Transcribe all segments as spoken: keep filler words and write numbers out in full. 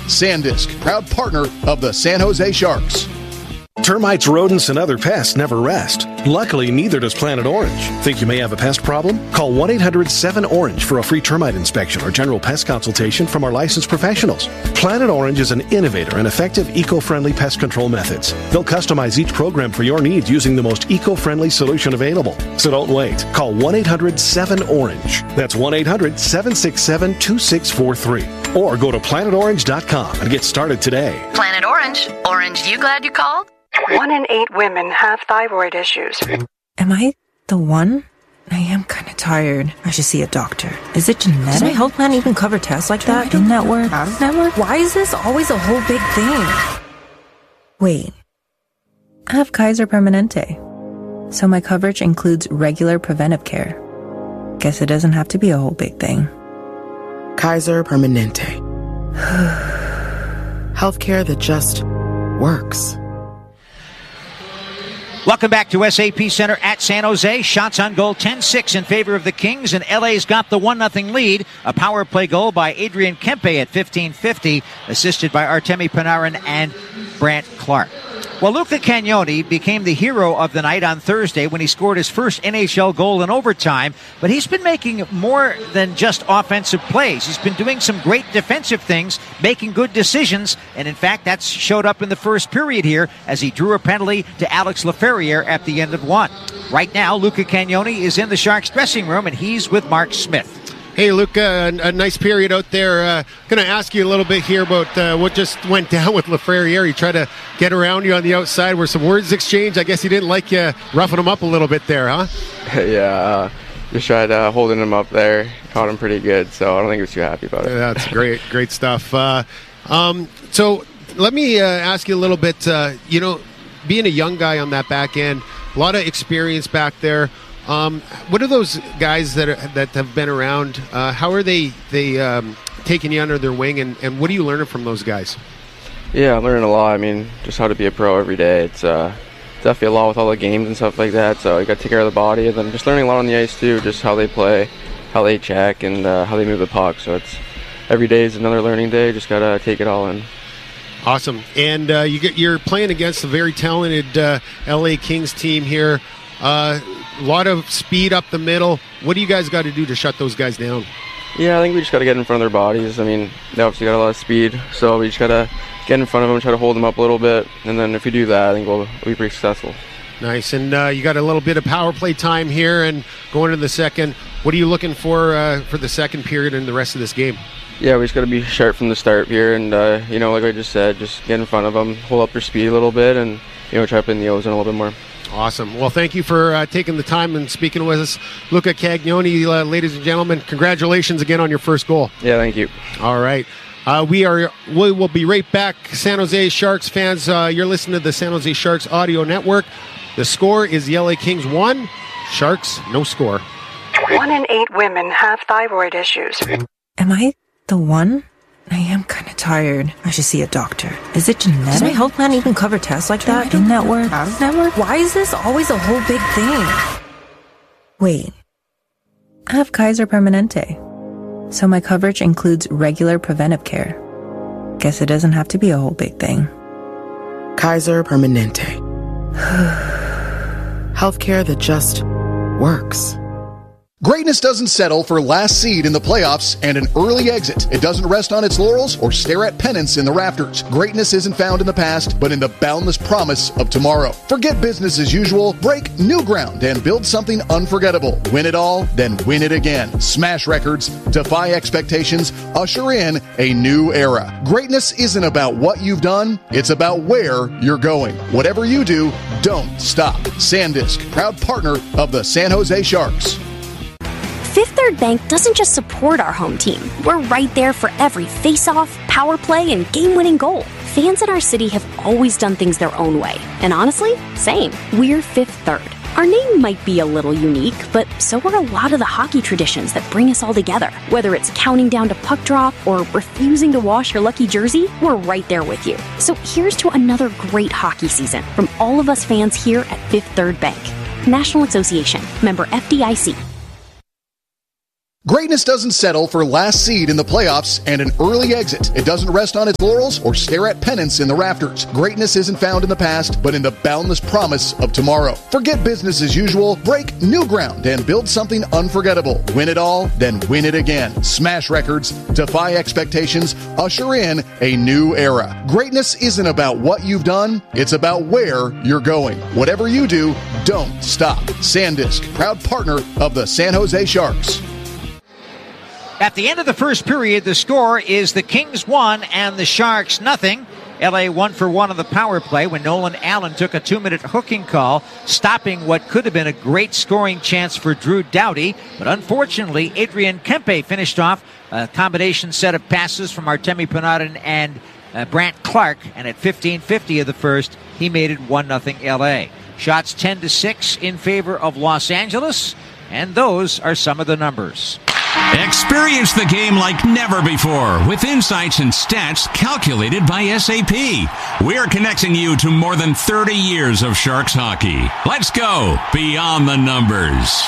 SanDisk, proud partner of the San Jose Sharks. Termites, rodents, and other pests never rest. Luckily, neither does Planet Orange. Think you may have a pest problem? Call one eight hundred seven orange for a free termite inspection or general pest consultation from our licensed professionals. Planet Orange is an innovator and effective eco-friendly pest control methods. They'll customize each program for your needs using the most eco-friendly solution available. So don't wait. Call one eight hundred seven orange. That's one eight hundred seven six seven two six four three. Or go to planet orange dot com and get started today. Planet Orange. Orange, you glad you called? One in eight women have thyroid issues. Am I the one? I am kind of tired. I should see a doctor. Is it genetic? Does my health plan even cover tests like that? In-network? Out-of-network? Why is this always a whole big thing? Wait. I have Kaiser Permanente. So my coverage includes regular preventive care. Guess it doesn't have to be a whole big thing. Kaiser Permanente. Healthcare that just works. Welcome back to S A P Center at San Jose. Shots on goal, ten six in favor of the Kings, and L A's got the one nothing lead. A power play goal by Adrian Kempe at fifteen fifty, assisted by Artemi Panarin and Brant Clark. Well, Luca Cagnoni became the hero of the night on Thursday when he scored his first N H L goal in overtime, but he's been making more than just offensive plays. He's been doing some great defensive things, making good decisions, and in fact, that's showed up in the first period here as he drew a penalty to Alex Laferriere at the end of one. Right now, Luca Cagnoni is in the Sharks dressing room, and he's with Mark Smith. Hey, Luca, a, a nice period out there. Uh, going to ask you a little bit here about uh, what just went down with Laferriere. He tried to get around you on the outside. Were some words exchanged? I guess he didn't like you roughing him up a little bit there, huh? Yeah, uh, just tried uh, holding him up there. Caught him pretty good, so I don't think he was too happy about it. That's great, great stuff. Uh, um, so let me uh, ask you a little bit, uh, you know, being a young guy on that back end, a lot of experience back there. Um, what are those guys that are, that have been around? Uh, how are they they um, taking you under their wing, and, and what are you learning from those guys? Yeah, I'm learning a lot. I mean, just how to be a pro every day. It's uh, definitely a lot with all the games and stuff like that. So you got to take care of the body, and then just learning a lot on the ice too, just how they play, how they check, and uh, how they move the puck. So it's every day is another learning day. Just gotta take it all in. Awesome, and uh, you get, you're playing against a very talented uh, L A Kings team here. Uh, a lot of speed up the middle. What do you guys got to do to shut those guys down? Yeah, I think we just got to get in front of their bodies. I mean, they obviously got a lot of speed, so we just got to get in front of them, try to hold them up a little bit, and then if we do that, I think we'll, we'll be pretty successful. Nice, and uh, you got a little bit of power play time here, and going into the second. What are you looking for uh, for the second period and the rest of this game? Yeah, we just got to be sharp from the start here, and uh, you know, like I just said, just get in front of them, hold up their speed a little bit, and you know, try to put in the O's in a little bit more. Awesome. Well, thank you for uh, taking the time and speaking with us. Luca Cagnoni, uh, ladies and gentlemen, congratulations again on your first goal. Yeah, thank you. All right. Uh, we are, we will be right back. San Jose Sharks fans, uh, you're listening to the San Jose Sharks Audio Network. The score is the L A Kings one, Sharks no score. One in eight women have thyroid issues. Am I the one? I am kind of tired. I should see a doctor. Is it genetic? Does my health plan even cover tests like that? In-network? Out-of-network? Why is this always a whole big thing? Wait. I have Kaiser Permanente. So my coverage includes regular preventive care. Guess it doesn't have to be a whole big thing. Kaiser Permanente. Healthcare that just works. Greatness doesn't settle for last seed in the playoffs and an early exit. It doesn't rest on its laurels or stare at pennants in the rafters. Greatness isn't found in the past, but in the boundless promise of tomorrow. Forget business as usual, break new ground, and build something unforgettable. Win it all, then win it again. Smash records, defy expectations, usher in a new era. Greatness isn't about what you've done, it's about where you're going. Whatever you do, don't stop. SanDisk, proud partner of the San Jose Sharks. Fifth Third Bank doesn't just support our home team. We're right there for every face-off, power play, and game-winning goal. Fans in our city have always done things their own way. And honestly, same. We're Fifth Third. Our name might be a little unique, but so are a lot of the hockey traditions that bring us all together. Whether it's counting down to puck drop or refusing to wash your lucky jersey, we're right there with you. So here's to another great hockey season from all of us fans here at Fifth Third Bank. National Association. Member F D I C. Greatness doesn't settle for last seed in the playoffs and an early exit. It doesn't rest on its laurels or stare at pennants in the rafters. Greatness isn't found in the past, but in the boundless promise of tomorrow. Forget business as usual, break new ground, and build something unforgettable. Win it all, then win it again. Smash records, defy expectations, usher in a new era. Greatness isn't about what you've done, it's about where you're going. Whatever you do, don't stop. SanDisk, proud partner of the San Jose Sharks. At the end of the first period, the score is the Kings one and the Sharks nothing. L A one for one on the power play when Nolan Allen took a two-minute hooking call, stopping what could have been a great scoring chance for Drew Doughty. But unfortunately, Adrian Kempe finished off a combination set of passes from Artemi Panarin and uh, Brandt Clark. And at fifteen fifty of the first, he made it one nothing L A. Shots ten to six in favor of Los Angeles. And those are some of the numbers. Experience the game like never before with insights and stats calculated by S A P. We're connecting you to more than thirty years of Sharks hockey. Let's go beyond the numbers.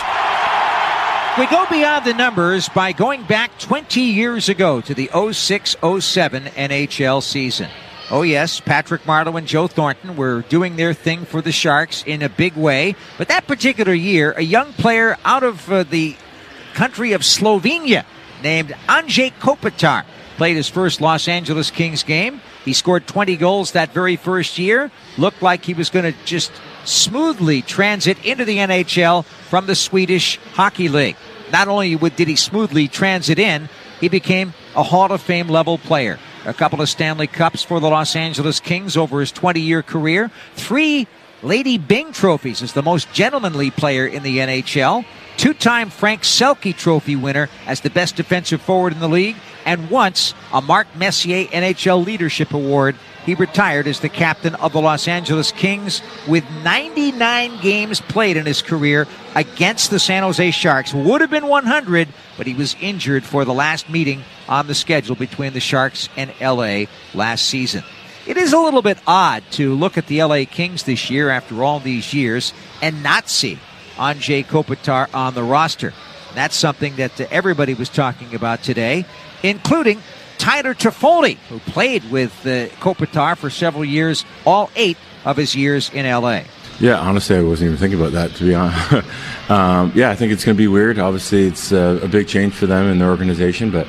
We go beyond the numbers by going back twenty years ago to the oh six oh seven N H L season. Oh yes, Patrick Marleau and Joe Thornton were doing their thing for the Sharks in a big way. But that particular year, a young player out of uh, the country of Slovenia named Andrej Kopitar played his first Los Angeles Kings game. He scored twenty goals that very first year. Looked like he was going to just smoothly transit into the N H L from the Swedish Hockey League. Not only did he smoothly transit in, he became a Hall of Fame level player. A couple of Stanley Cups for the Los Angeles Kings over his twenty-year career. Three Lady Byng trophies as the most gentlemanly player in the N H L. Two-time Frank Selke Trophy winner as the best defensive forward in the league. And once a Mark Messier N H L Leadership Award. He retired as the captain of the Los Angeles Kings with ninety-nine games played in his career against the San Jose Sharks. Would have been one hundred, but he was injured for the last meeting on the schedule between the Sharks and L A last season. It is a little bit odd to look at the L A Kings this year after all these years and not see Andrej Kopitar on the roster. That's something that uh, everybody was talking about today, including Tyler Toffoli, who played with uh, Kopitar for several years, all eight of his years in L A. Yeah, honestly, I wasn't even thinking about that, to be honest. um, yeah, I think it's going to be weird. Obviously, it's uh, a big change for them and their organization, but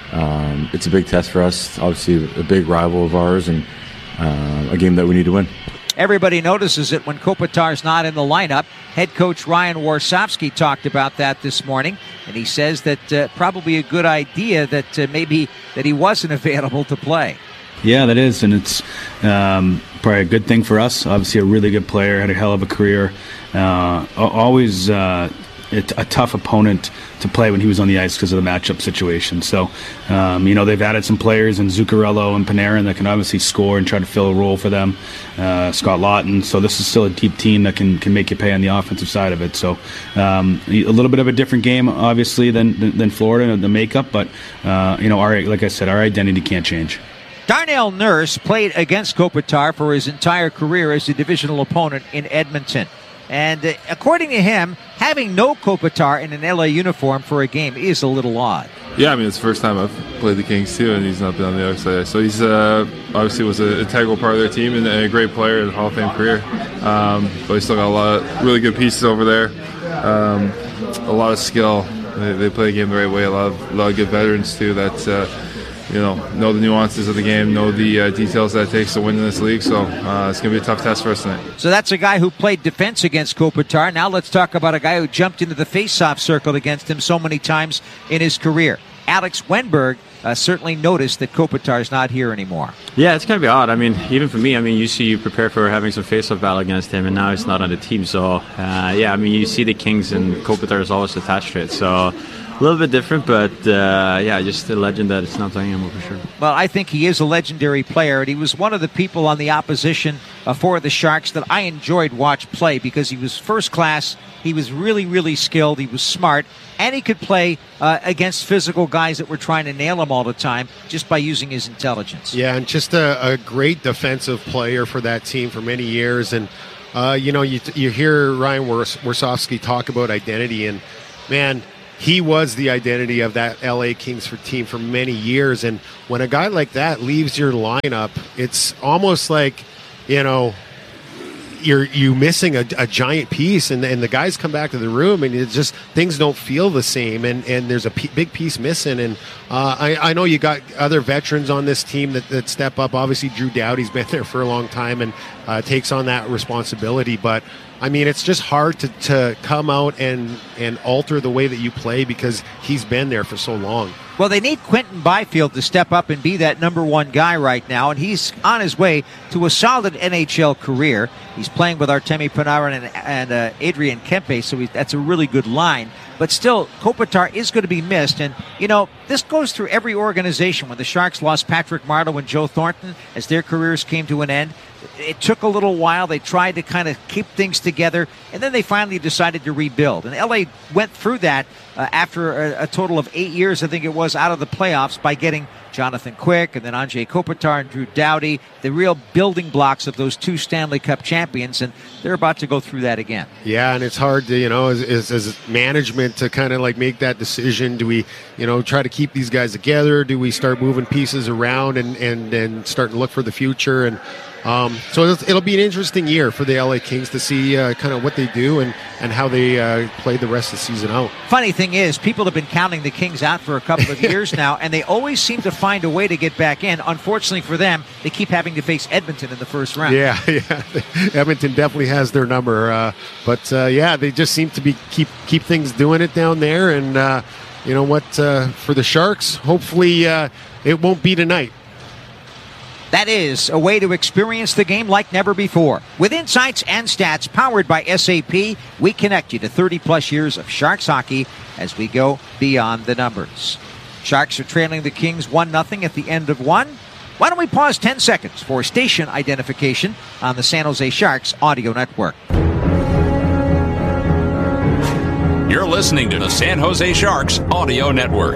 um, it's a big test for us. Obviously, a big rival of ours and uh, a game that we need to win. Everybody notices it when Kopitar's not in the lineup. Head coach Ryan Warsofsky talked about that this morning, and he says that uh, probably a good idea that uh, maybe that he wasn't available to play. Yeah, that is, and it's um, probably a good thing for us. Obviously, a really good player, had a hell of a career. Uh, always uh, a, t- a tough opponent to play when he was on the ice because of the matchup situation. So, um, you know, they've added some players in Zuccarello and Panarin that can obviously score and try to fill a role for them. Uh, Scott Lawton. So this is still a deep team that can, can make you pay on the offensive side of it. So um, a little bit of a different game, obviously, than than, than Florida, the makeup. But, uh, you know, our like I said, our identity can't change. Darnell Nurse played against Kopitar for his entire career as a divisional opponent in Edmonton. And uh, according to him, having no Kopitar in an L A uniform for a game is a little odd. Yeah, I mean, it's the first time I've played the Kings, too, and he's not been on the other side. So he's uh, obviously was an integral part of their team and a great player in a Hall of Fame career. Um, but he's still got a lot of really good pieces over there, um, a lot of skill. They, they play the game the right way, a lot of, a lot of good veterans, too, that uh, you know, know the nuances of the game, know the uh, details that it takes to win in this league. So uh, it's going to be a tough test for us tonight. So that's a guy who played defense against Kopitar. Now let's talk about a guy who jumped into the face-off circle against him so many times in his career. Alex Wenberg uh, certainly noticed that Kopitar's not here anymore. Yeah, it's going to be odd. I mean, even for me, I mean, usually you prepare for having some face-off battle against him, and now he's not on the team. So, uh, yeah, I mean, you see the Kings, and Kopitar is always attached to it. So a little bit different, but uh, yeah, just a legend that it's not playing anymore for sure. Well, I think he is a legendary player, and he was one of the people on the opposition uh, for the Sharks that I enjoyed watch play because he was first class, he was really, really skilled, he was smart, and he could play uh, against physical guys that were trying to nail him all the time just by using his intelligence. Yeah, and just a, a great defensive player for that team for many years. And, uh, you know, you, you hear Ryan Warsofsky talk about identity, and, man, he was the identity of that L A Kings for team for many years. And when a guy like that leaves your lineup, it's almost like, you know, you're you missing a, a giant piece, and, and the guys come back to the room, and it's just things don't feel the same, and, and there's a p- big piece missing. And uh, I, I know you got other veterans on this team that, that step up. Obviously, Drew Doughty's been there for a long time and uh, takes on that responsibility. But I mean, it's just hard to, to come out and, and alter the way that you play because he's been there for so long. Well, they need Quentin Byfield to step up and be that number one guy right now, and he's on his way to a solid N H L career. He's playing with Artemi Panarin and, and uh, Adrian Kempe, so he, that's a really good line. But still, Kopitar is going to be missed. And, you know, this goes through every organization. When the Sharks lost Patrick Marleau and Joe Thornton as their careers came to an end, it took a little while. They tried to kind of keep things together, and then they finally decided to rebuild. And L A went through that uh, after a, a total of eight years, I think it was, out of the playoffs by getting Jonathan Quick and then Anze Kopitar and Drew Doughty, the real building blocks of those two Stanley Cup champions, and they're about to go through that again. Yeah, and it's hard to, you know, as, as, as management to kind of like make that decision. Do we, you know, try to keep these guys together? Do we start moving pieces around and, and, and start to look for the future? And Um, so it'll, it'll be an interesting year for the L A Kings to see uh, kind of what they do and, and how they uh, play the rest of the season out. Funny thing is, people have been counting the Kings out for a couple of years now, and they always seem to find a way to get back in. Unfortunately for them, they keep having to face Edmonton in the first round. Yeah, yeah. Edmonton definitely has their number. Uh, but, uh, yeah, they just seem to be keep keep things doing it down there. And, uh, you know what, uh, for the Sharks, hopefully uh, it won't be tonight. That is a way to experience the game like never before. With insights and stats powered by S A P, we connect you to thirty-plus years of Sharks hockey as we go beyond the numbers. Sharks are trailing the Kings one nothing at the end of one. Why don't we pause ten seconds for station identification on the San Jose Sharks audio network. You're listening to the San Jose Sharks audio network.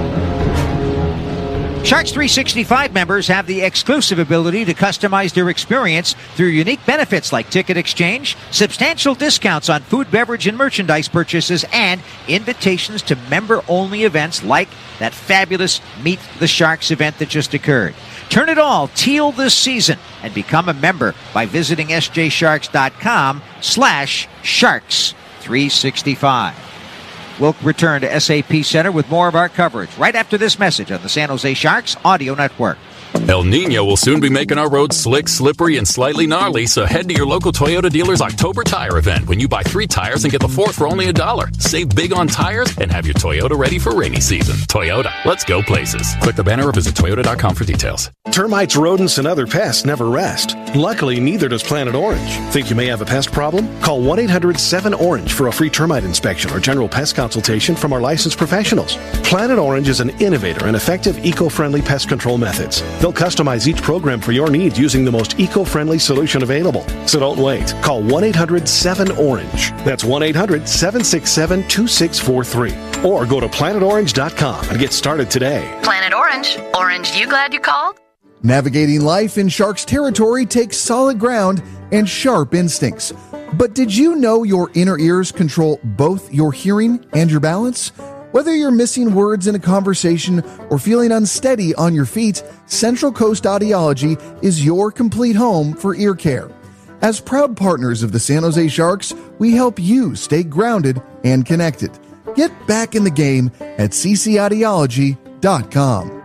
Sharks three sixty-five members have the exclusive ability to customize their experience through unique benefits like ticket exchange, substantial discounts on food, beverage, and merchandise purchases, and invitations to member-only events like that fabulous Meet the Sharks event that just occurred. Turn it all teal this season and become a member by visiting sjsharks.com slash sharks 365. We'll return to S A P Center with more of our coverage right after this message on the San Jose Sharks audio network. El Nino will soon be making our roads slick, slippery, and slightly gnarly, so head to your local Toyota dealer's October tire event when you buy three tires and get the fourth for only a dollar. Save big on tires and have your Toyota ready for rainy season. Toyota, let's go places. Click the banner or visit toyota dot com for details. Termites, rodents, and other pests never rest. Luckily, neither does Planet Orange. Think you may have a pest problem? Call one eight hundred seven orange for a free termite inspection or general pest consultation from our licensed professionals. Planet Orange is an innovator and effective eco-friendly pest control methods. They'll customize each program for your needs using the most eco-friendly solution available. So don't wait. Call one eight hundred seven orange. That's one eight hundred seven six seven two six four three. Or go to planet orange dot com and get started today. Planet Orange. Orange, you glad you called? Navigating life in Sharks territory takes solid ground and sharp instincts. But did you know your inner ears control both your hearing and your balance? Whether you're missing words in a conversation or feeling unsteady on your feet, Central Coast Audiology is your complete home for ear care. As proud partners of the San Jose Sharks, we help you stay grounded and connected. Get back in the game at c c audiology dot com.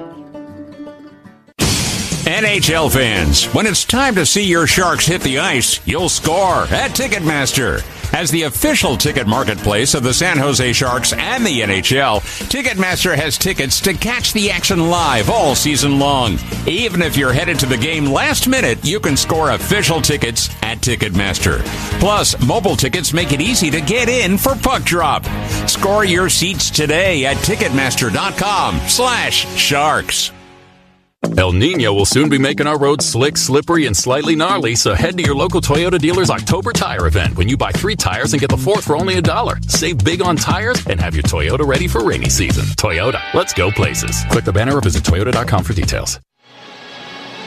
N H L fans, when it's time to see your Sharks hit the ice, you'll score at Ticketmaster. As the official ticket marketplace of the San Jose Sharks and the N H L, Ticketmaster has tickets to catch the action live all season long. Even if you're headed to the game last minute, you can score official tickets at Ticketmaster. Plus, mobile tickets make it easy to get in for puck drop. Score your seats today at Ticketmaster.com slash Sharks. El Nino will soon be making our roads slick, slippery, and slightly gnarly, so head to your local Toyota dealer's October tire event when you buy three tires and get the fourth for only a dollar. Save big on tires and have your Toyota ready for rainy season. Toyota, let's go places. Click the banner or visit toyota dot com for details.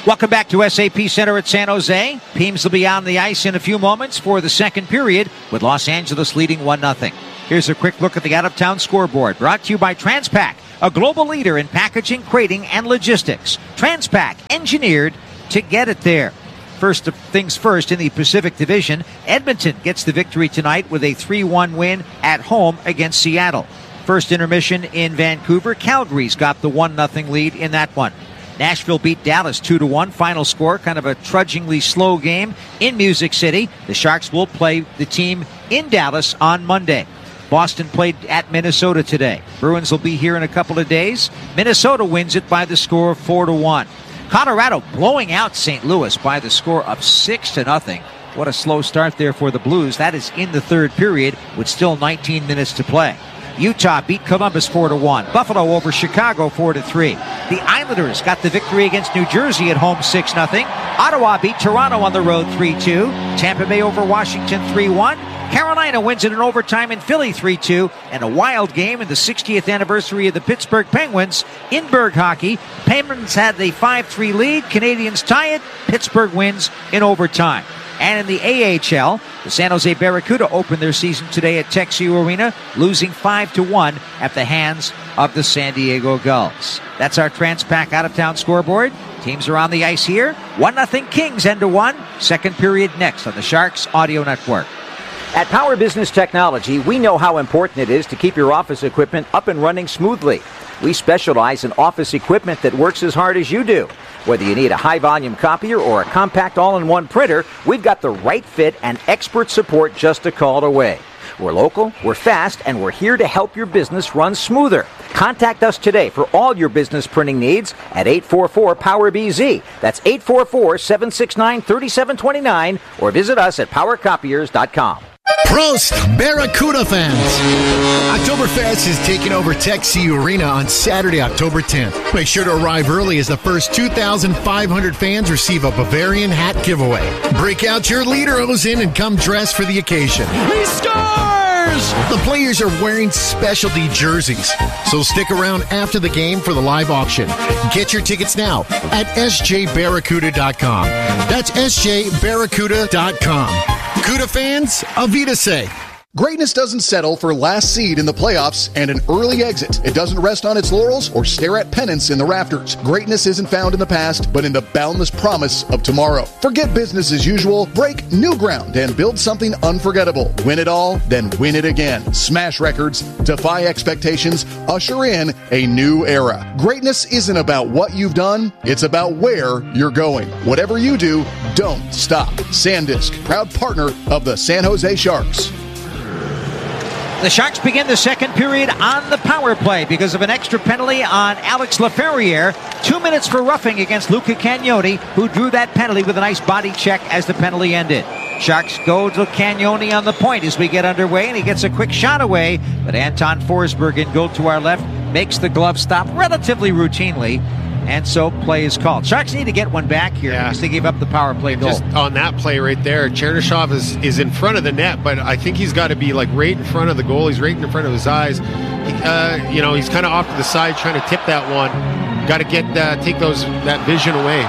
Welcome back to S A P Center at San Jose. Peems will be on the ice in a few moments for the second period, with Los Angeles leading one nothing. Here's a quick look at the out-of-town scoreboard, brought to you by Transpac, a global leader in packaging, crating, and logistics. Transpac, engineered to get it there. First things first, in the Pacific Division, Edmonton gets the victory tonight with a three one win at home against Seattle. First intermission in Vancouver, Calgary's got the one nothing lead in that one. Nashville beat Dallas two to one. Final score, kind of a trudgingly slow game in Music City. The Sharks will play the team in Dallas on Monday. Boston played at Minnesota today. Bruins will be here in a couple of days. Minnesota wins it by the score of four to one. Colorado blowing out Saint Louis by the score of six to nothing. What a slow start there for the Blues. That is in the third period with still nineteen minutes to play. Utah beat Columbus four to one. Buffalo over Chicago four to three. The Islanders got the victory against New Jersey at home six nothing. Ottawa beat Toronto on the road three two. Tampa Bay over Washington three one. Carolina wins it in overtime in Philly three two. And a wild game in the sixtieth anniversary of the Pittsburgh Penguins in Berg hockey. Penguins had the five three lead. Canadians tie it. Pittsburgh wins in overtime. And in the A H L, the San Jose Barracuda opened their season today at TechSU Arena, losing five to one at the hands of the San Diego Gulls. That's our Transpac out-of-town scoreboard. Teams are on the ice here. one nothing Kings, end to one. Second period next on the Sharks Audio Network. At Power Business Technology, we know how important it is to keep your office equipment up and running smoothly. We specialize in office equipment that works as hard as you do. Whether you need a high-volume copier or a compact all-in-one printer, we've got the right fit and expert support just a call away. We're local, we're fast, and we're here to help your business run smoother. Contact us today for all your business printing needs at eight four four, P O W E R B Z. That's eight four four, seven six nine, three seven two nine, or visit us at power copiers dot com. Prost, Barracuda fans! Oktoberfest is taking over TechSU Arena on Saturday, October tenth. Make sure to arrive early as the first two thousand five hundred fans receive a Bavarian hat giveaway. Break out your Lederhosen and come dressed for the occasion. He scores! The players are wearing specialty jerseys, so stick around after the game for the live auction. Get your tickets now at S J barracuda dot com. That's S J barracuda dot com. Cuda fans, Avita say. Greatness doesn't settle for last seed in the playoffs and an early exit. It doesn't rest on its laurels or stare at pennants in the rafters. Greatness isn't found in the past, but in the boundless promise of tomorrow. Forget business as usual, break new ground, and build something unforgettable. Win it all, then win it again. Smash records, defy expectations, usher in a new era. Greatness isn't about what you've done, it's about where you're going. Whatever you do, don't stop. SanDisk, proud partner of the San Jose Sharks. The Sharks begin the second period on the power play because of an extra penalty on Alex Laferriere. Two minutes for roughing against Luca Cagnoni, who drew that penalty with a nice body check as the penalty ended. Sharks go to Cagnoni on the point as we get underway, and he gets a quick shot away. But Anton Forsberg in goal to our left makes the glove stop relatively routinely. And so play is called. Sharks need to get one back here yeah. because they gave up the power play goal. Just on that play right there, Chernyshov is, is in front of the net, but I think he's got to be like right in front of the goal. He's right in front of his eyes. He, uh, you know, he's kind of off to the side trying to tip that one. Got to get uh, take those that vision away.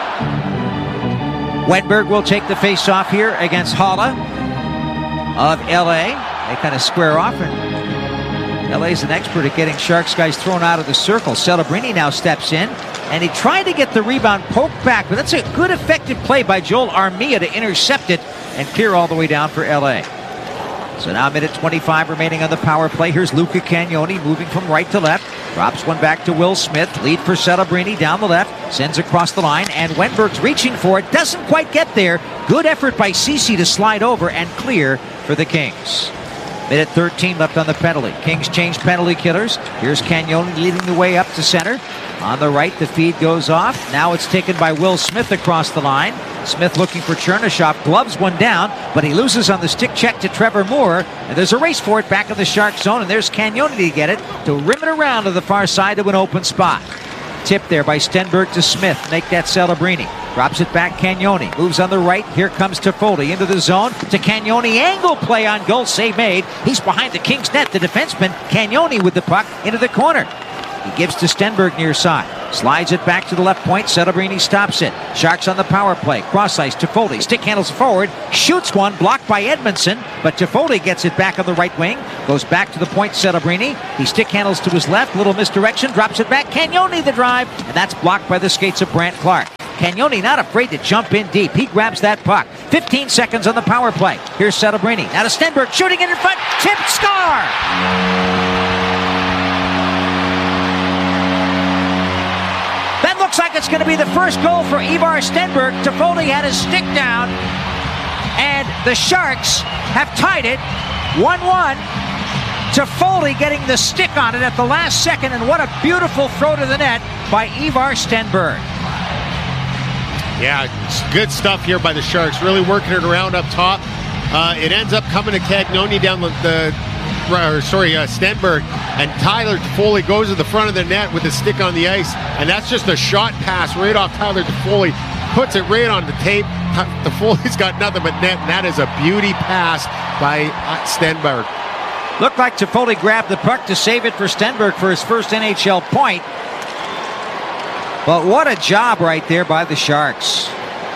Wenberg will take the face-off here against Haula of L A. They kind of square off, and L A's an expert at getting Sharks guys thrown out of the circle. Celebrini now steps in, and he tried to get the rebound poked back, but that's a good, effective play by Joel Armia to intercept it and clear all the way down for L A. So now minute twenty-five remaining on the power play. Here's Luca Cagnoni moving from right to left. Drops one back to Will Smith. Lead for Celebrini down the left. Sends across the line, and Wenberg's reaching for it. Doesn't quite get there. Good effort by Ceci to slide over and clear for the Kings. Minute thirteen left on the penalty. Kings change penalty killers. Here's Cagnoni leading the way up to center. On the right, the feed goes off. Now it's taken by Will Smith across the line. Smith looking for Chernyshov. Gloves one down, but he loses on the stick check to Trevor Moore. And there's a race for it back in the Shark zone. And there's Cagnoni to get it, to rim it around to the far side to an open spot. Tip there by Stenberg to Smith. Make that Celebrini. Drops it back, Cagnoni. Moves on the right. Here comes Toffoli into the zone. To Cagnoni. Angle play on goal. Save made. He's behind the Kings net. The defenseman, Cagnoni with the puck into the corner. He gives to Stenberg near side. Slides it back to the left point. Celebrini stops it. Sharks on the power play. Cross ice. Toffoli stick handles forward. Shoots one. Blocked by Edmondson. But Toffoli gets it back on the right wing. Goes back to the point. Celebrini. He stick handles to his left. Little misdirection. Drops it back. Cagnoni the drive. And that's blocked by the skates of Brandt Clark. Cagnoni not afraid to jump in deep. He grabs that puck. fifteen seconds on the power play. Here's Celebrini. Now to Stenberg. Shooting it in front. Tip. Score! That looks like it's going to be the first goal for Ivar Stenberg. Toffoli had his stick down, and the Sharks have tied it one one. Toffoli getting the stick on it at the last second, and what a beautiful throw to the net by Ivar Stenberg. Yeah, good stuff here by the Sharks. Really working it around up top. Uh, it ends up coming to Cagnoni down the, the or, sorry, uh, Stenberg, and Tyler Toffoli goes to the front of the net with his stick on the ice, and that's just a shot pass right off Tyler Toffoli, puts it right on the tape. Toffoli's got nothing but net, and that is a beauty pass by Stenberg. Looked like Toffoli grabbed the puck to save it for Stenberg for his first N H L point. But what a job right there by the Sharks.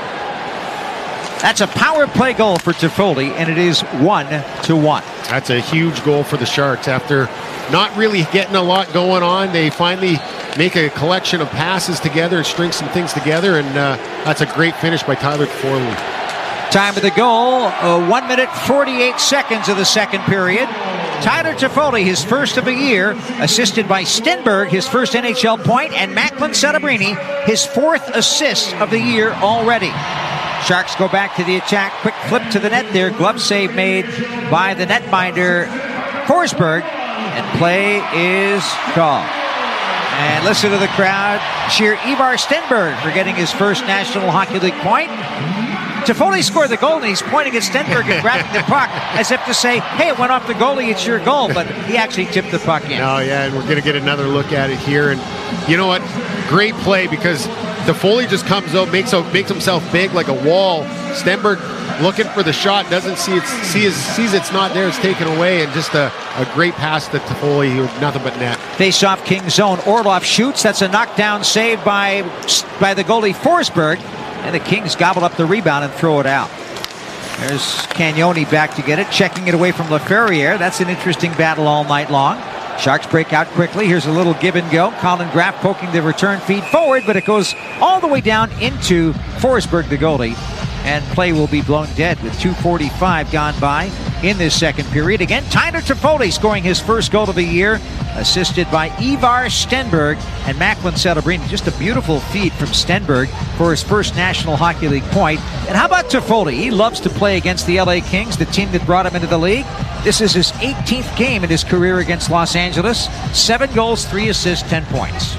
That's a power play goal for Toffoli, and it is one to one. That's a huge goal for the Sharks. After not really getting a lot going on, they finally make a collection of passes together and string some things together, and uh, that's a great finish by Tyler Toffoli. Time of the goal, uh, one minute, forty-eight seconds of the second period. Tyler Toffoli, his first of the year, assisted by Stenberg, his first N H L point, and Macklin Celebrini, his fourth assist of the year already. Sharks go back to the attack. Quick flip to the net there. Glove save made by the netminder, Forsberg, and play is called. And listen to the crowd cheer Ivar Stenberg for getting his first National Hockey League point. Toffoli scored the goal, and he's pointing at Stenberg and grabbing the puck as if to say, hey, it went off the goalie, it's your goal, but he actually tipped the puck in. Oh, yeah, and we're going to get another look at it here. And you know what? Great play, because Toffoli just comes out, makes, out, makes himself big like a wall. Stenberg looking for the shot, doesn't see it, sees, sees it's not there, it's taken away, and just a, a great pass to Toffoli, nothing but net. Face-off King zone. Orlov shoots. That's a knockdown save by, by the goalie Forsberg. And the Kings gobble up the rebound and throw it out. There's Cagnoni back to get it, checking it away from LaFerriere. That's an interesting battle all night long. Sharks break out quickly. Here's a little give and go. Colin Graff poking the return feed forward, but it goes all the way down into Forsberg, the goalie. And play will be blown dead with two forty-five gone by in this second period. Again, Tyler Toffoli scoring his first goal of the year, assisted by Ivar Stenberg and Macklin Celebrini. Just a beautiful feed from Stenberg for his first National Hockey League point. And how about Toffoli? He loves to play against the L A Kings, the team that brought him into the league. This is his eighteenth game in his career against Los Angeles. Seven goals, three assists, ten points.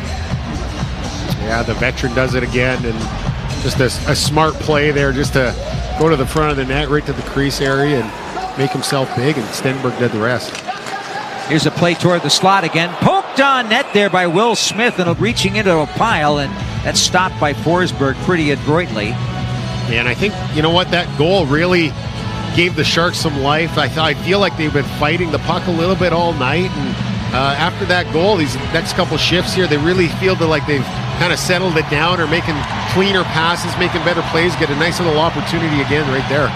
Yeah, the veteran does it again, and just a, a smart play there, just to go to the front of the net, right to the crease area, and make himself big, and Stenberg did the rest. Here's a play toward the slot again. Poked on net there by Will Smith, and reaching into a pile, and that's stopped by Forsberg pretty adroitly. And I think, you know what, that goal really gave the Sharks some life. I thought I feel like they've been fighting the puck a little bit all night, and uh, after that goal, these next couple shifts here, they really feel that like they've kind of settled it down, or making cleaner passes, making better plays, get a nice little opportunity again right there.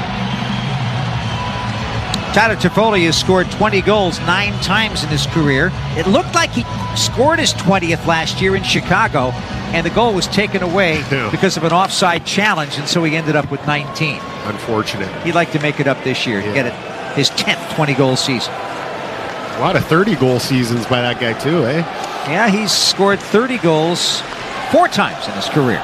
Tyler Toffoli has scored twenty goals nine times in his career. It looked like he scored his twentieth last year in Chicago, and the goal was taken away yeah. because of an offside challenge, and so he ended up with nineteen. Unfortunate. He'd like to make it up this year to yeah. get it his tenth twenty-goal season. A lot of thirty-goal seasons by that guy too, eh? Yeah, he's scored thirty goals four times in his career.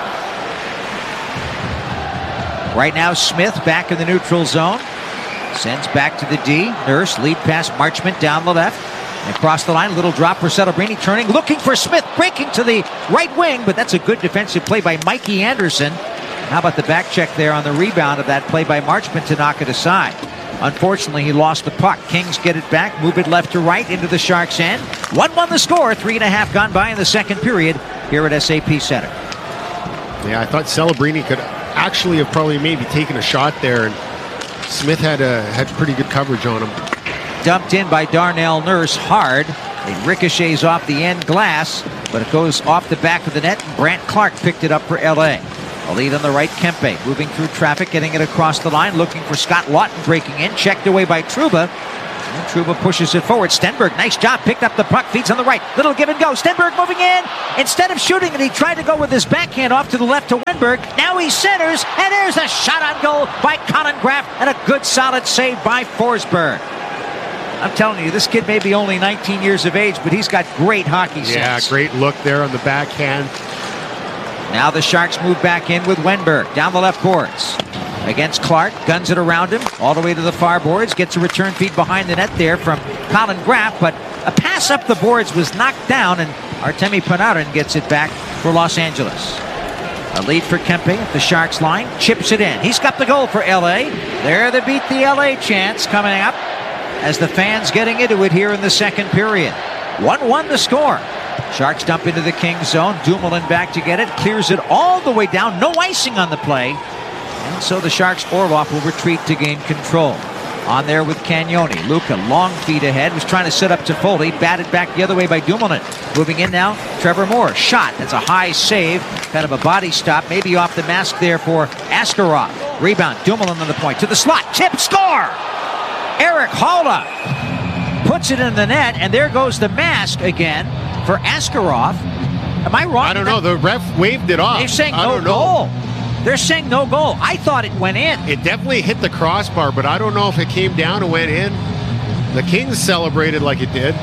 Right now, Smith back in the neutral zone. Sends back to the D. Nurse, lead pass, Marchment down the left. And across the line, little drop for Celebrini, turning, looking for Smith, breaking to the right wing, but that's a good defensive play by Mikey Anderson. How about the back check there on the rebound of that play by Marchment to knock it aside? Unfortunately, he lost the puck. Kings get it back, move it left to right into the Sharks' end. one one the score, three and a half gone by in the second period here at S A P Center. Yeah, I thought Celebrini could actually have probably maybe taken a shot there, and Smith had a, had pretty good coverage on him. Dumped in by Darnell Nurse hard. It ricochets off the end glass. but it goes off the back of the net, and Brant Clark picked it up for L A. A lead on the right, Kempe moving through traffic, getting it across the line, looking for Scott Laughton breaking in, checked away by Trouba. And Trouba pushes it forward. Stenberg, nice job, picked up the puck, feeds on the right. Little give and go. Stenberg moving in. Instead of shooting it, he tried to go with his backhand off to the left to Wenberg. Now he centers, and there's a shot on goal by Colin Graff, and a good solid save by Forsberg. I'm telling you, this kid may be only nineteen years of age, but he's got great hockey sense. Yeah, great look there on the backhand. Now the Sharks move back in with Wenberg down the left boards. Against Clark, guns it around him, all the way to the far boards, gets a return feed behind the net there from Colin Graff, but a pass up the boards was knocked down, and Artemi Panarin gets it back for Los Angeles. A lead for Kempe at the Sharks line, chips it in. He's got the goal for L A. There they beat the L A chance coming up as the fans getting into it here in the second period. one one the score. Sharks dump into the Kings zone. Dumoulin back to get it, clears it all the way down. No icing on the play. And so the Sharks' Orlov will retreat to gain control. On there with Cagnoni. Luca, long feet ahead, was trying to set up Toffoli. Batted back the other way by Dumoulin. Moving in now, Trevor Moore. Shot. That's a high save. Kind of a body stop. Maybe off the mask there for Askarov. Rebound. Dumoulin on the point. To the slot. Chip. Score! Eric Haula puts it in the net, and there goes the mask again for Askarov. Am I wrong? I don't know. The ref waved it off. They're saying I no goal. They're saying no goal. I thought it went in. It definitely hit the crossbar, but I don't know if it came down and went in. The Kings celebrated like it did.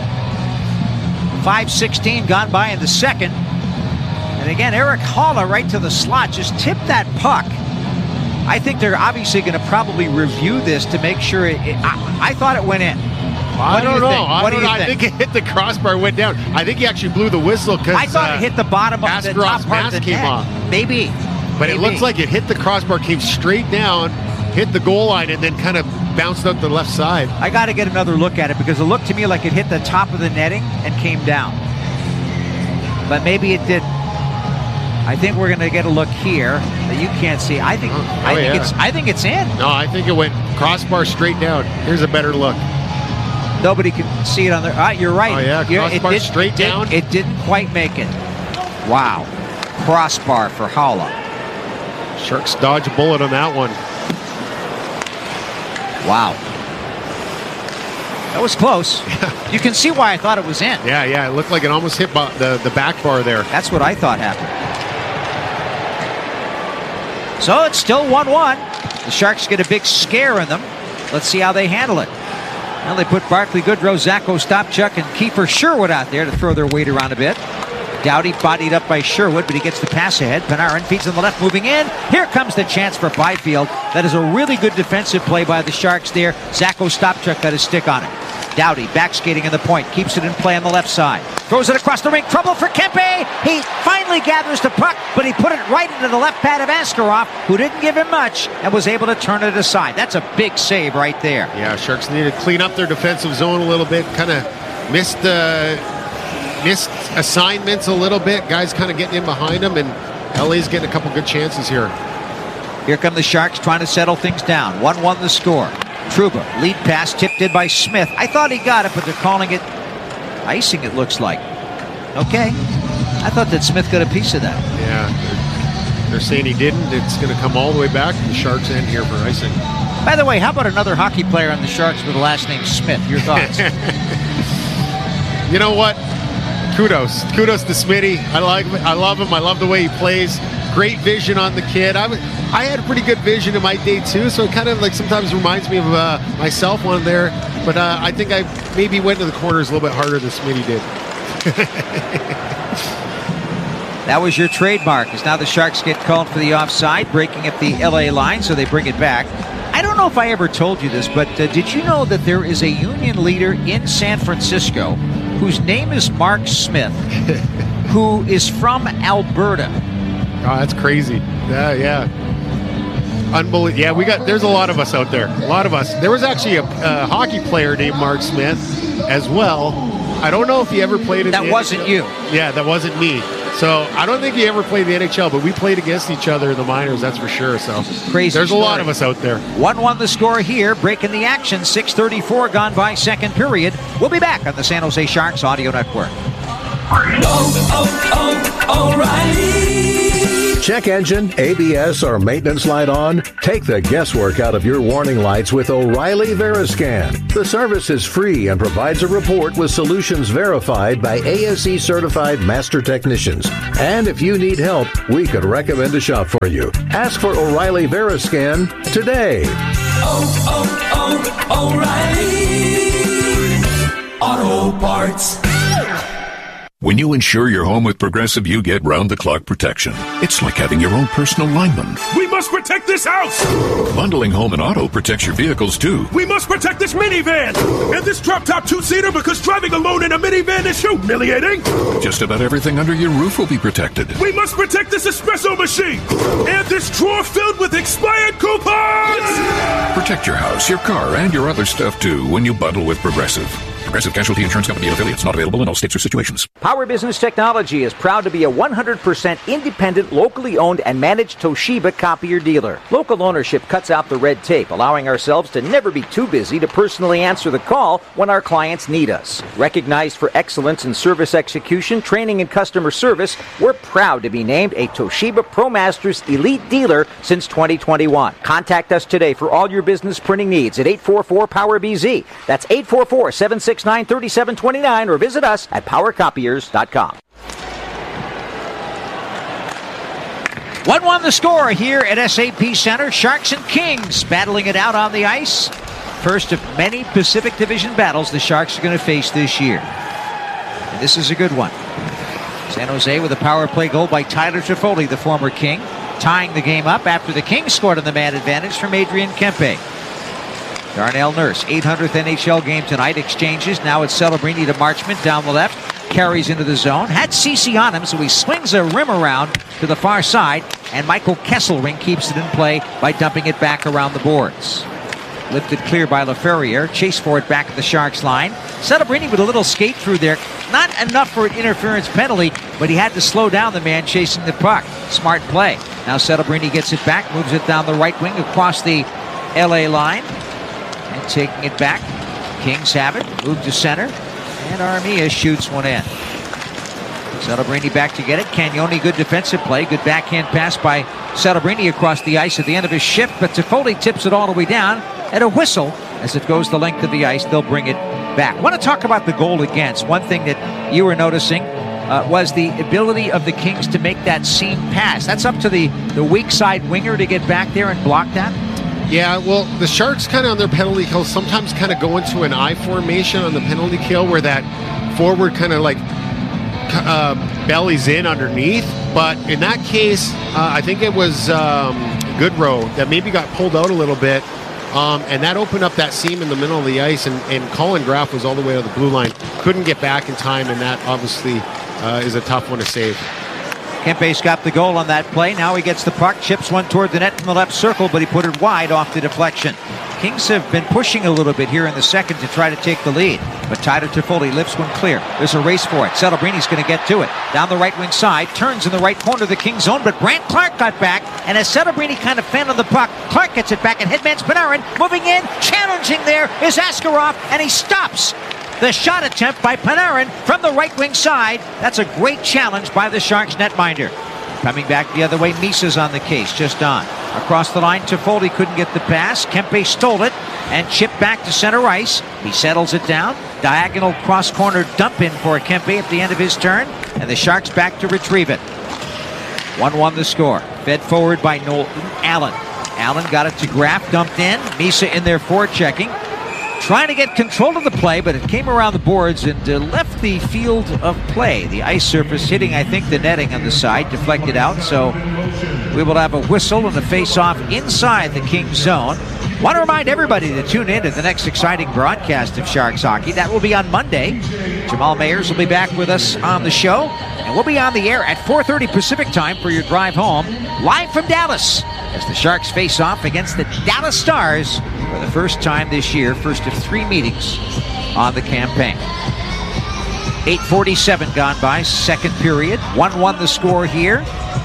five sixteen gone by in the second. And again, Eric Haula right to the slot. Just tipped that puck. I think they're obviously going to probably review this to make sure it... it I, I thought it went in. I What do don't you know. think? I, What don't do you know. I think? think it hit the crossbar and went down. I think he actually blew the whistle because I thought uh, it hit the bottom of the top Askarov's part of the mask came net. off. Maybe. But Maybe. it looks like it hit the crossbar, came straight down, hit the goal line, and then kind of bounced up the left side. I got to get another look at it because it looked to me like it hit the top of the netting and came down. But maybe it didn't. I think we're going to get a look here that you can't see. I think. Oh, I think yeah. it's. I think it's in. No, I think it went crossbar straight down. Here's a better look. Nobody can see it on there. Ah, you're right. Oh, yeah, You're- crossbar did- straight it did- down. It didn't quite make it. Wow. Crossbar for Haula. Sharks dodge a bullet on that one. Wow. That was close. You can see why I thought it was in. Yeah, yeah, it looked like it almost hit bo- the, the back bar there. That's what I thought happened. So it's still one one. The Sharks get a big scare in them. Let's see how they handle it. Well, they put Barclay Goodrow, Zacho Stopchuk, and Kiefer Sherwood out there to throw their weight around a bit. Doughty bodied up by Sherwood, but he gets the pass ahead. Panarin feeds on the left, moving in. Here comes the chance for Byfield. That is a really good defensive play by the Sharks there. Zacho Stopchuk got his stick on it. Doughty back skating in the point, keeps it in play on the left side. Throws it across the rink, trouble for Kempe. He finally gathers the puck, but he put it right into the left pad of Askarov, who didn't give him much, and was able to turn it aside. That's a big save right there. Yeah, Sharks need to clean up their defensive zone a little bit. Kind of missed uh, missed assignments a little bit. Guys kind of getting in behind them, and L A's getting a couple good chances here. Here come the Sharks trying to settle things down. one one the score. Trouba, lead pass tipped in by Smith. I thought he got it, but they're calling it icing, it looks like. Okay. I thought that Smith got a piece of that. Yeah, they're, they're saying he didn't. It's going to come all the way back to the Sharks' end here for icing. By the way, how about another hockey player on the Sharks with the last name Smith? Your thoughts? You know what? Kudos. Kudos to Smitty. I like I love him. I love the way he plays. Great vision on the kid. I, was, I had pretty good vision in my day too, so it kind of like sometimes reminds me of uh, myself on there. But uh, I think I maybe went to the corners a little bit harder than Smitty did. That was your trademark. As now the Sharks get called for the offside, breaking up the L A line, so they bring it back. I don't know if I ever told you this, but uh, did you know that there is a union leader in San Francisco whose name is Mark Smith, who is from Alberta? Oh, that's crazy. Yeah, yeah. Unbelievable. Yeah, we got, there's a lot of us out there. A lot of us. There was actually a, a hockey player named Mark Smith as well. I don't know if he ever played in That the wasn't N H L. you. Yeah, that wasn't me. So I don't think he ever played the N H L, but we played against each other in the minors, that's for sure. So Crazy there's story. a lot of us out there. one one the score here, breaking the action. six thirty-four gone by second period. We'll be back on the San Jose Sharks Audio Network. oh, oh, O'Reilly. Check engine, A B S, or maintenance light on? Take the guesswork out of your warning lights with O'Reilly Veriscan. The service is free and provides a report with solutions verified by A S E certified master technicians. And if you need help, we could recommend a shop for you. Ask for O'Reilly Veriscan today. Oh, oh, oh, O'Reilly Auto Parts. When you insure your home with Progressive, you get round-the-clock protection. It's like having your own personal lineman. We must protect this house! Bundling home and auto protects your vehicles, too. We must protect this minivan! And this drop-top two-seater because driving alone in a minivan is humiliating! Just about everything under your roof will be protected. We must protect this espresso machine! And this drawer filled with expired coupons! Protect your house, your car, and your other stuff, too, when you bundle with Progressive. Progressive Casualty Insurance Company and affiliates. Not available in all states or situations. Power Business Technology is proud to be a one hundred percent independent, locally owned and managed Toshiba copier dealer. Local ownership cuts out the red tape, allowing ourselves to never be too busy to personally answer the call when our clients need us. Recognized for excellence in service execution, training, and customer service, we're proud to be named a Toshiba ProMasters Elite Dealer since twenty twenty-one. Contact us today for all your business printing needs at eight four four power B Z. That's eight four four, seven six nine, three seven two nine or visit us at power copiers dot com. one one the score here at S A P Center. Sharks and Kings battling it out on the ice. First of many Pacific Division battles the Sharks are going to face this year. And this is a good one. San Jose with a power play goal by Tyler Toffoli, the former King, tying the game up after the Kings scored on the man advantage from Adrian Kempe. Darnell Nurse, eight hundredth N H L game tonight. Exchanges. Now it's Celebrini to Marchment down the left. Carries into the zone. Had Ceci on him, so he swings a rim around to the far side. And Michael Kesselring keeps it in play by dumping it back around the boards. Lifted clear by LaFerriere. Chase for it back at the Sharks line. Celebrini with a little skate through there. Not enough for an interference penalty, but he had to slow down the man chasing the puck. Smart play. Now Celebrini gets it back. Moves it down the right wing across the L A line. And taking it back. Kings have it. Move to center. And Armia shoots one in. Celebrini back to get it. Cagnoni, good defensive play. Good backhand pass by Celebrini across the ice at the end of his shift. But Toffoli tips it all the way down. And a whistle as it goes the length of the ice. They'll bring it back. I want to talk about the goal against. One thing that you were noticing uh, was the ability of the Kings to make that seam pass. That's up to the, the weak side winger to get back there and block that. Yeah, well, the Sharks kind of on their penalty kill sometimes kind of go into an I formation on the penalty kill where that forward kind of like uh, bellies in underneath. But in that case, uh, I think it was um, Goodrow that maybe got pulled out a little bit. Um, and that opened up that seam in the middle of the ice. And, and Colin Graf was all the way to the blue line. Couldn't get back in time, and that obviously uh, is a tough one to save. Kempe's got the goal on that play. Now he gets the puck, chips one toward the net from the left circle, but he put it wide off the deflection. Kings have been pushing a little bit here in the second to try to take the lead, but Tyler Toffoli lifts one clear. There's a race for it. Celebrini's going to get to it. Down the right wing side, turns in the right corner of the Kings zone, but Brant Clark got back, and as Celebrini kind of fanned on the puck, Clark gets it back, and headman's Panarin moving in, challenging there is Askarov, and he stops the shot attempt by Panarin from the right wing side. That's a great challenge by the Sharks netminder. Coming back the other way, Misa's on the case, just on. Across the line, Toffoli couldn't get the pass. Kempe stole it and chipped back to center ice. He settles it down. Diagonal cross-corner dump in for Kempe at the end of his turn. And the Sharks back to retrieve it. one one the score. Fed forward by Nolan Allen. Allen got it to Graf, dumped in. Misa in there forechecking. Trying to get control of the play, but it came around the boards and uh, left the field of play. The ice surface hitting, I think, the netting on the side, deflected out. So we will have a whistle and a face-off inside the Kings zone. Want to remind everybody to tune in to the next exciting broadcast of Sharks Hockey. That will be on Monday. Jamal Mayers will be back with us on the show. And we'll be on the air at four thirty Pacific time for your drive home, live from Dallas, as the Sharks face off against the Dallas Stars for the first time this year, first of three meetings on the campaign. eight forty-seven gone by, second period. one one the score here.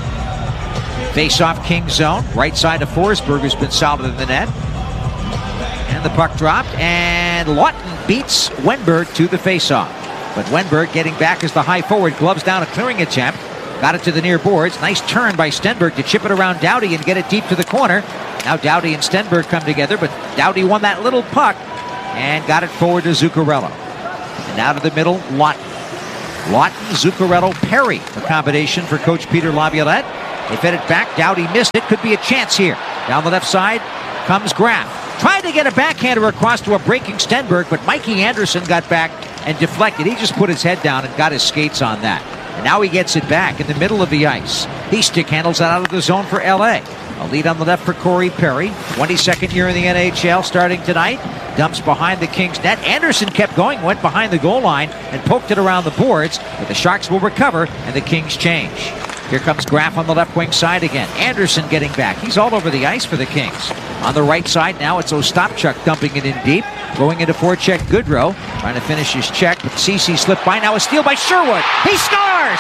Face-off King zone. Right side of Forsberg has been solid in the net. And the puck dropped, and Lawton beats Wenberg to the face-off. But Wenberg getting back as the high forward, gloves down, a clearing attempt. Got it to the near boards. Nice turn by Stenberg to chip it around Doughty and get it deep to the corner. Now Doughty and Stenberg come together, but Doughty won that little puck and got it forward to Zuccarello. And out of the middle, Lawton. Lawton, Zuccarello, Perry. A combination for Coach Peter Laviolette. They fed it back. Doughty missed it. Could be a chance here. Down the left side comes Graff. Tried to get a backhander across to a breaking Stenberg, but Mikey Anderson got back and deflected. He just put his head down and got his skates on that. And now he gets it back in the middle of the ice. He stick handles it out of the zone for L A. A lead on the left for Corey Perry. twenty-second year in the N H L starting tonight. Dumps behind the Kings net. Anderson kept going, went behind the goal line and poked it around the boards. But the Sharks will recover and the Kings change. Here comes Graff on the left wing side again. Anderson getting back. He's all over the ice for the Kings. On the right side now it's Ostapchuk dumping it in deep. Going into forecheck Goodrow. Trying to finish his check, but Ceci slipped by. Now a steal by Sherwood. He scores!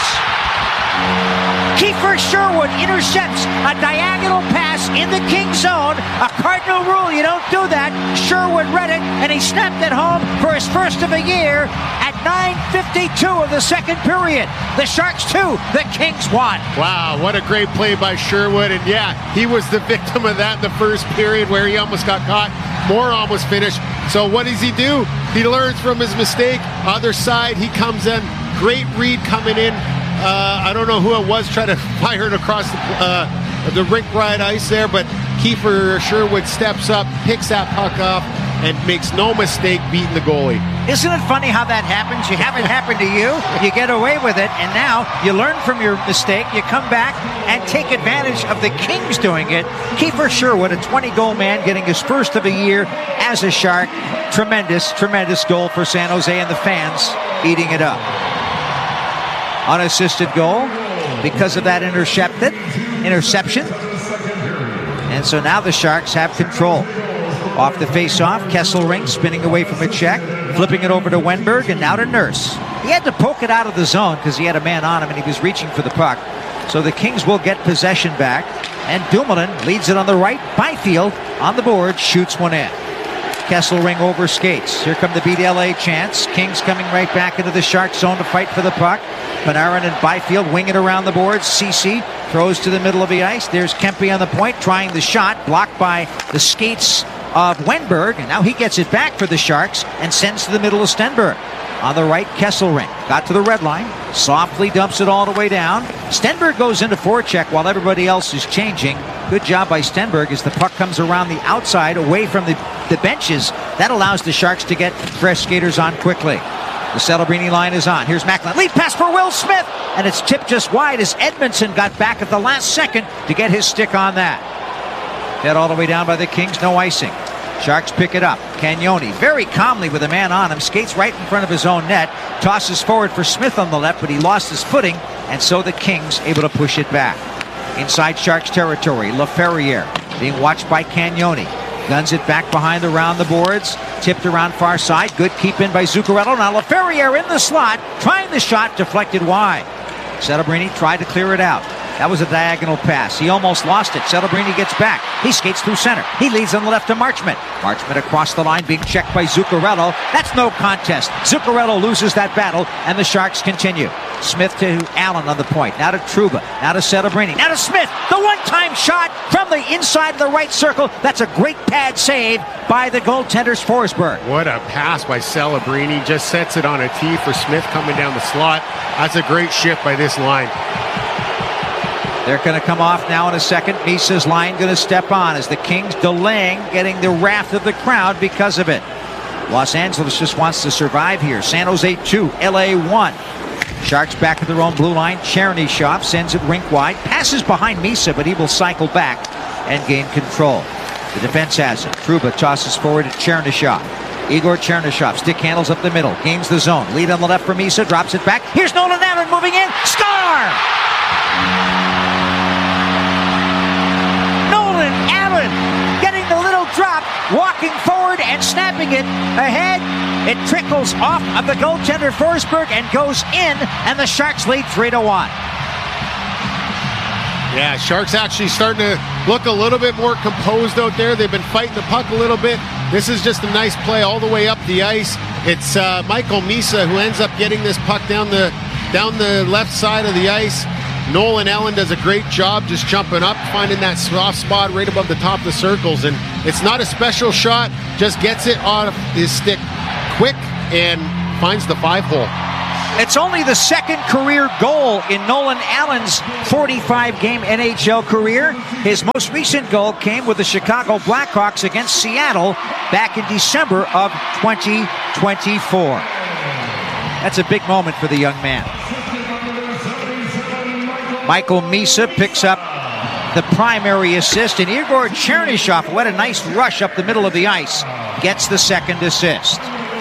Kiefer Sherwood intercepts a diagonal pass in the King zone. A cardinal rule, you don't do that. Sherwood read it, and he snapped it home for his first of the year at nine fifty-two of the second period. The Sharks two, the Kings one. Wow, what a great play by Sherwood. And yeah, he was the victim of that in the first period where he almost got caught. Moore almost finished. So what does he do? He learns from his mistake. Other side, he comes in. Great read coming in. Uh, I don't know who it was trying to fire it across the, uh, the rink-wide ice there, but Kiefer Sherwood steps up, picks that puck off, and makes no mistake beating the goalie. Isn't it funny how that happens? You have it happen to you, you get away with it, and now you learn from your mistake, you come back and take advantage of the Kings doing it. Kiefer Sherwood, a twenty-goal man, getting his first of the year as a Shark. Tremendous, tremendous goal for San Jose, and the fans eating it up. Unassisted goal because of that intercepted interception. And so now the Sharks have control. Off the face-off, Kesselring spinning away from a check, flipping it over to Wenberg, and now to Nurse. He had to poke it out of the zone because he had a man on him and he was reaching for the puck. So the Kings will get possession back, and Dumoulin leads it on the right. Byfield on the board, shoots one in. Kesselring over skates. Here come the beat L A chants. Kings coming right back into the Shark zone to fight for the puck. Panarin and Byfield wing it around the boards. Ceci throws to the middle of the ice. There's Kempe on the point trying the shot, blocked by the skates of Wenberg, and now he gets it back for the Sharks and sends to the middle of Stenberg. On the right, Kesselring got to the red line, softly dumps it all the way down. Stenberg goes into forecheck while everybody else is changing. Good job by Stenberg as the puck comes around the outside away from the, the benches. That allows the Sharks to get fresh skaters on quickly. The Celebrini line is on. Here's Macklin. Lead pass for Will Smith, and it's tipped just wide as Edmondson got back at the last second to get his stick on that. Fed all the way down by the Kings, no icing. Sharks pick it up. Cagnoni very calmly with a man on him, skates right in front of his own net, tosses forward for Smith on the left, but he lost his footing, and so the Kings able to push it back. Inside Sharks territory, LaFerriere being watched by Cagnoni. Guns it back behind around the boards, tipped around far side. Good keep in by Zuccarello. Now LaFerriere in the slot, trying the shot, deflected wide. Celebrini tried to clear it out. That was a diagonal pass. He almost lost it. Celebrini gets back. He skates through center. He leads on the left to Marchment. Marchment across the line being checked by Zuccarello. That's no contest. Zuccarello loses that battle, and the Sharks continue. Smith to Allen on the point. Now to Trouba. Now to Celebrini. Now to Smith. The one-time shot from the inside of the right circle. That's a great pad save by the goaltenders Forsberg. What a pass by Celebrini. Just sets it on a tee for Smith coming down the slot. That's a great shift by this line. They're going to come off now in a second. Misa's line going to step on as the Kings delaying getting the wrath of the crowd because of it. Los Angeles just wants to survive here. San Jose two, L A one. Sharks back at their own blue line. Chernyshov sends it rink wide. Passes behind Misa, but he will cycle back and gain control. The defense has it. Trouba tosses forward to Chernyshov. Igor Chernyshov, stick handles up the middle. Gains the zone. Lead on the left for Misa. Drops it back. Here's Nolan Allen moving in. Score! Nolan Allen getting the little drop, walking forward and snapping it ahead. It trickles off of the goaltender Forsberg and goes in, and the Sharks lead three to one. Yeah, Sharks actually starting to look a little bit more composed out there. They've been fighting the puck a little bit. This is just a nice play all the way up the ice. It's uh, Michael Misa who ends up getting this puck down the down the left side of the ice. Nolan Allen does a great job just jumping up, finding that soft spot right above the top of the circles. And it's not a special shot, just gets it off his stick quick and finds the five hole. It's only the second career goal in Nolan Allen's forty-five game N H L career. His most recent goal came with the Chicago Blackhawks against Seattle back in December of twenty twenty-four. That's a big moment for the young man. Michael Misa picks up the primary assist, and Igor Chernyshov, who had a nice rush up the middle of the ice, gets the second assist.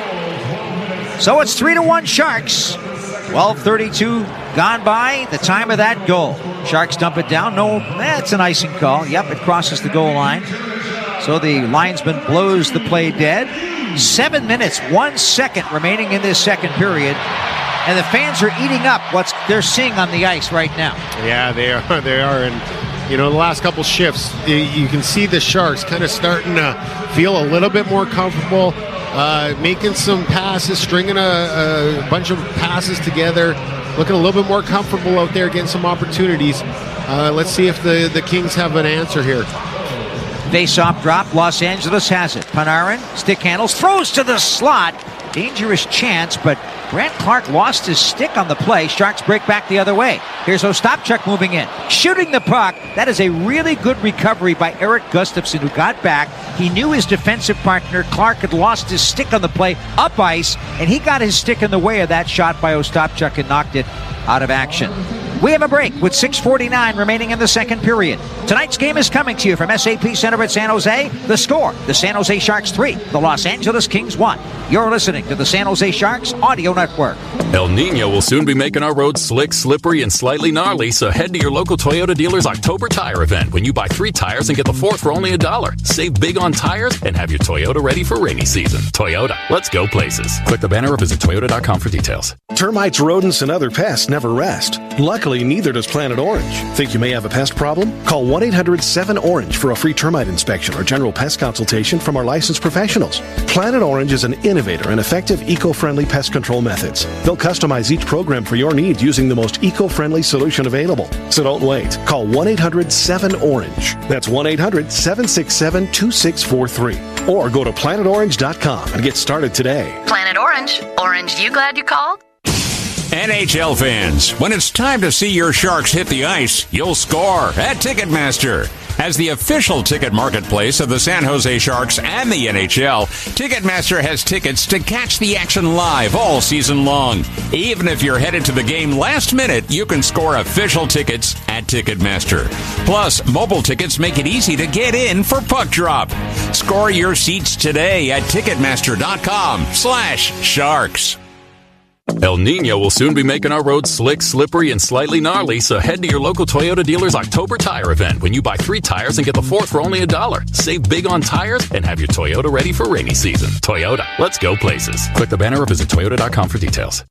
So it's three to one Sharks. twelve thirty-two gone by, the time of that goal. Sharks dump it down. No, that's an icing call. Yep, it crosses the goal line. So the linesman blows the play dead. Seven minutes, one second remaining in this second period. And the fans are eating up what they're seeing on the ice right now. Yeah, they are. They are. And, you know, the last couple shifts, you can see the Sharks kind of starting to feel a little bit more comfortable, uh, making some passes, stringing a, a bunch of passes together, looking a little bit more comfortable out there, getting some opportunities. Uh, let's see if the, the Kings have an answer here. Face-off drop. Los Angeles has it. Panarin, stick handles, throws to the slot. Dangerous chance, but Grant Clark lost his stick on the play. Sharks break back the other way. Here's Ostapchuk moving in, shooting the puck. That is a really good recovery by Eric Gustafsson, who got back. He knew his defensive partner, Clark, had lost his stick on the play up ice, and he got his stick in the way of that shot by Ostapchuk and knocked it out of action. We have a break with six forty-nine remaining in the second period. Tonight's game is coming to you from S A P Center at San Jose. The score, the San Jose Sharks three, the Los Angeles Kings one. You're listening to the San Jose Sharks Audio Network. El Nino will soon be making our roads slick, slippery, and slightly gnarly, so head to your local Toyota dealer's October tire event when you buy three tires and get the fourth for only a dollar. Save big on tires and have your Toyota ready for rainy season. Toyota, let's go places. Click the banner or visit toyota dot com for details. Termites, rodents, and other pests never rest. Luckily, neither does Planet Orange. Think you may have a pest problem? Call one eight hundred seven orange for a free termite inspection or general pest consultation from our licensed professionals. Planet Orange is an innovator and effective eco-friendly pest control methods. They'll customize each program for your needs using the most eco-friendly solution available. So don't wait. Call one eight hundred seven orange. That's one eight hundred seven six seven two six four three. Or go to planet orange dot com and get started today. Planet Orange. Orange, you glad you called? N H L fans, when it's time to see your Sharks hit the ice, you'll score at Ticketmaster. As the official ticket marketplace of the San Jose Sharks and the N H L, Ticketmaster has tickets to catch the action live all season long. Even if you're headed to the game last minute, you can score official tickets at Ticketmaster. Plus, mobile tickets make it easy to get in for puck drop. Score your seats today at Ticketmaster.com slash Sharks. El Nino will soon be making our roads slick, slippery, and slightly gnarly, so head to your local Toyota dealer's October tire event when you buy three tires and get the fourth for only a dollar. Save big on tires and have your Toyota ready for rainy season. Toyota, let's go places. Click the banner or visit toyota dot com for details.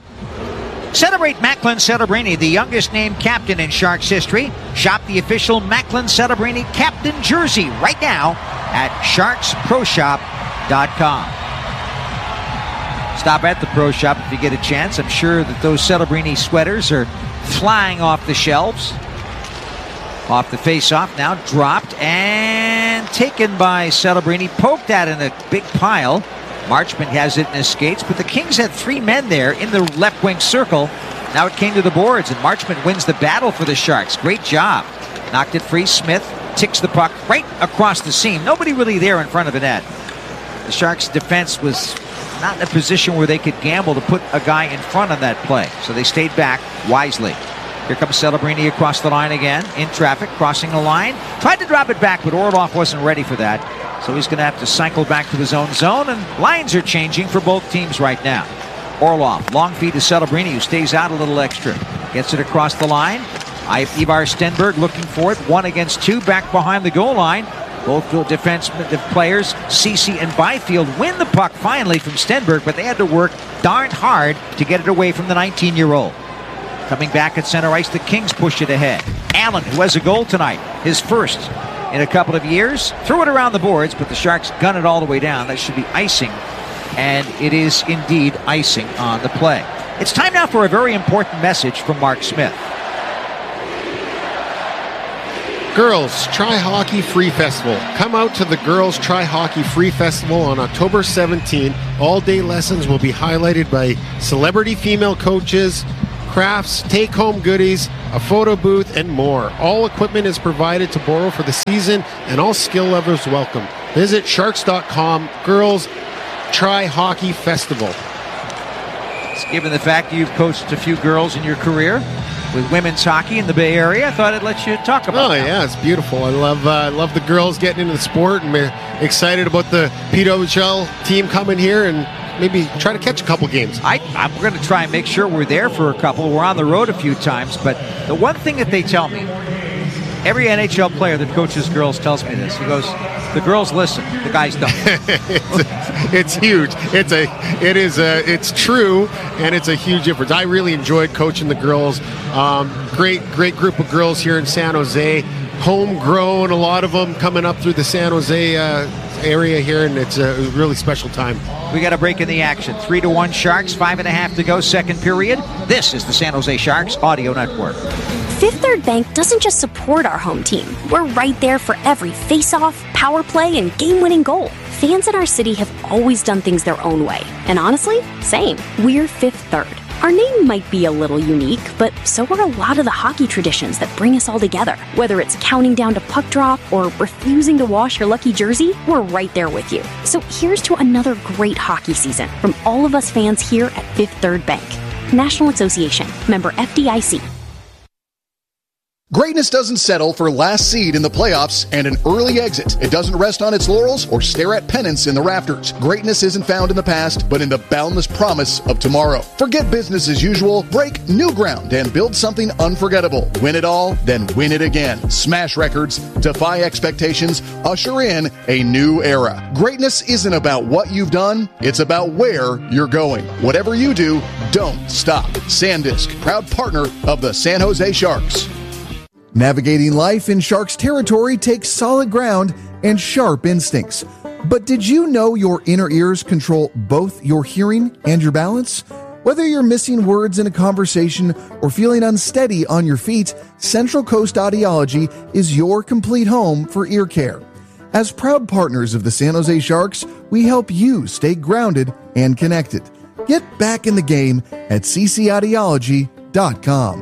Celebrate Macklin Celebrini, the youngest named captain in Sharks history. Shop the official Macklin Celebrini captain jersey right now at sharks pro shop dot com. Stop at the Pro Shop if you get a chance. I'm sure that those Celebrini sweaters are flying off the shelves. Off the face-off now, dropped and taken by Celebrini. Poked at in a big pile. Marchment has it in his skates, but the Kings had three men there in the left wing circle. Now it came to the boards, and Marchment wins the battle for the Sharks. Great job. Knocked it free. Smith ticks the puck right across the seam. Nobody really there in front of the net. The Sharks' defense was not in a position where they could gamble to put a guy in front on that play. So they stayed back wisely. Here comes Celebrini across the line again. In traffic, crossing the line. Tried to drop it back, but Orlov wasn't ready for that. So he's going to have to cycle back to his own zone, and lines are changing for both teams right now. Orlov, long feed to Celebrini, who stays out a little extra. Gets it across the line. Ivar Stenberg looking for it. One against two, back behind the goal line. Both defensemen, the players, Ceci and Byfield, win the puck finally from Stenberg, but they had to work darn hard to get it away from the nineteen-year-old. Coming back at center ice, the Kings push it ahead. Allen, who has a goal tonight, his first. in a couple of years. Threw it around the boards, but the Sharks gun it all the way down. That should be icing, and it is indeed icing on the play. It's time now for a very important message from Mark Smith. Girls Try Hockey Free Festival. Come out to the Girls Try Hockey Free Festival on October seventeenth. All-day lessons will be highlighted by celebrity female coaches, crafts, take-home goodies, a photo booth, and more. All equipment is provided to borrow for the season, and all skill levels welcome. Visit sharks dot com. Girls Try Hockey Festival. Given the fact you've coached a few girls in your career with women's hockey in the Bay Area, I thought I'd let you talk about it. Oh, that. Yeah, it's beautiful. I love uh, I love the girls getting into the sport, and we're excited about the P W H L team coming here and maybe try to catch a couple games. I, I'm going to try and make sure we're there for a couple. We're on the road a few times, but the one thing that they tell me, every N H L player that coaches girls tells me this. He goes, the girls listen, the guys don't. it's, it's huge. It's a, it is a, it's true, and it's a huge difference. I really enjoyed coaching the girls. Um, great, great group of girls here in San Jose. Homegrown, a lot of them coming up through the San Jose uh, area here, and it's a really special time. We got a break in the action. Three to one Sharks, five and a half to go, second period. This is the San Jose Sharks Audio Network. Fifth Third Bank doesn't just support our home team. We're right there for every face-off, power play, and game-winning goal. Fans in our city have always done things their own way. And honestly, same. We're Fifth Third. Our name might be a little unique, but so are a lot of the hockey traditions that bring us all together. Whether it's counting down to puck drop or refusing to wash your lucky jersey, we're right there with you. So here's to another great hockey season from all of us fans here at Fifth Third Bank. National Association. Member F D I C. Greatness doesn't settle for last seed in the playoffs and an early exit. It doesn't rest on its laurels or stare at pennants in the rafters. Greatness isn't found in the past, but in the boundless promise of tomorrow. Forget business as usual, break new ground, and build something unforgettable. Win it all, then win it again. Smash records, defy expectations, usher in a new era. Greatness isn't about what you've done, it's about where you're going. Whatever you do, don't stop. SanDisk, proud partner of the San Jose Sharks. Navigating life in Sharks territory takes solid ground and sharp instincts. But did you know your inner ears control both your hearing and your balance? Whether you're missing words in a conversation or feeling unsteady on your feet, Central Coast Audiology is your complete home for ear care. As proud partners of the San Jose Sharks, we help you stay grounded and connected. Get back in the game at c c audiology dot com.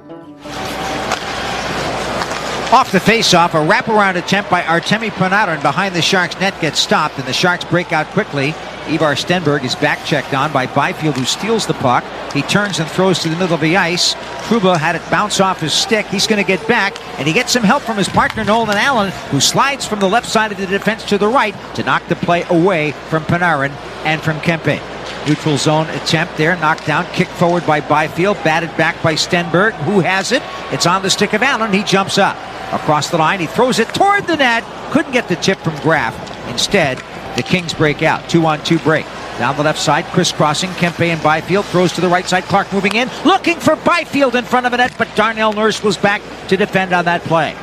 Off the face-off, a wraparound attempt by Artemi Panarin behind the Sharks net gets stopped, and the Sharks break out quickly. Ivar Stenberg is back-checked on by Byfield, who steals the puck. He turns and throws to the middle of the ice. Trouba had it bounce off his stick. He's going to get back, and he gets some help from his partner, Nolan Allen, who slides from the left side of the defense to the right to knock the play away from Panarin and from Kempe. Neutral zone attempt there, knocked down, kicked forward by Byfield, batted back by Stenberg, who has it. It's on the stick of Allen. He jumps up. Across the line, he throws it toward the net. Couldn't get the tip from Graf. Instead, the Kings break out. Two-on-two break. Down the left side, crisscrossing. Kempe and Byfield throws to the right side. Clark moving in, looking for Byfield in front of the net, but Darnell Nurse was back to defend on that play.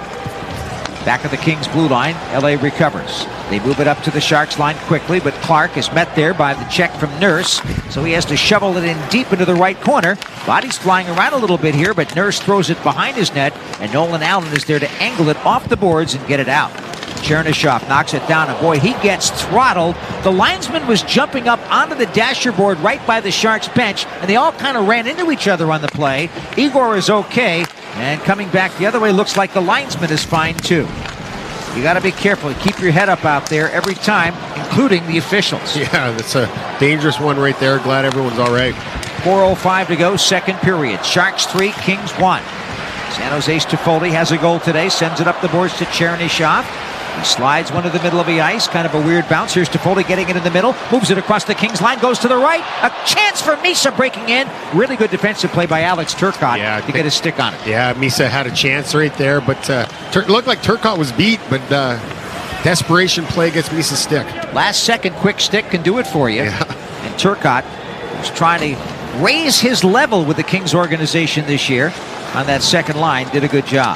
Back of the Kings' blue line, L A recovers. They move it up to the Sharks line quickly, but Clark is met there by the check from Nurse, so he has to shovel it in deep into the right corner. Body's flying around a little bit here, but Nurse throws it behind his net, and Nolan Allen is there to angle it off the boards and get it out. Chernyshov knocks it down, and boy, he gets throttled. The linesman was jumping up onto the dasher board right by the Sharks bench, and they all kind of ran into each other on the play. Igor is okay, and coming back the other way, looks like the linesman is fine too. You got to be careful. Keep your head up out there every time, including the officials. Yeah, that's a dangerous one right there. Glad everyone's all right. four oh five to go, second period. Sharks three, Kings one. San Jose's Toffoli has a goal today, sends it up the boards to Chernyshov. He slides one to the middle of the ice, kind of a weird bounce. Here's Toffoli getting it in the middle, moves it across the Kings line, goes to the right. A chance for Misa breaking in. Really good defensive play by Alex Turcotte yeah, to get his stick on it. Yeah, Misa had a chance right there, but uh, Tur- looked like Turcotte was beat, but uh, desperation play gets Misa's stick. Last second quick stick can do it for you. Yeah. And Turcotte was trying to raise his level with the Kings organization this year on that second line, did a good job.